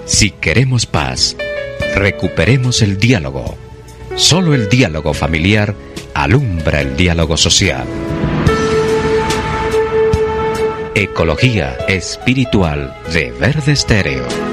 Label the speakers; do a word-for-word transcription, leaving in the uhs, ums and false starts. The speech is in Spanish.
Speaker 1: Si queremos paz, recuperemos el diálogo. Solo el diálogo familiar alumbra el diálogo social. Ecología espiritual de Verde Estéreo.